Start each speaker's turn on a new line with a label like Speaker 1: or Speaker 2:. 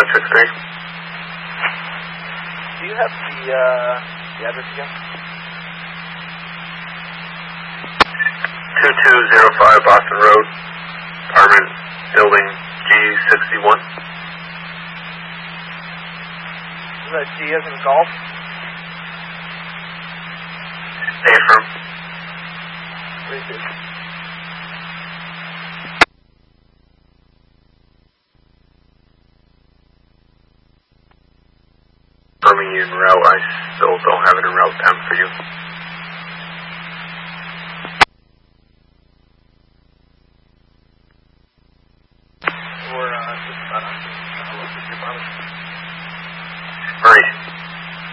Speaker 1: 163.
Speaker 2: Do you have the address again?
Speaker 1: 2205 Boston Road, apartment building G61.
Speaker 2: Is that G as in golf?
Speaker 1: Affirm.
Speaker 2: Appreciate it.
Speaker 1: Confirming you en route. I still don't have it en route time for you.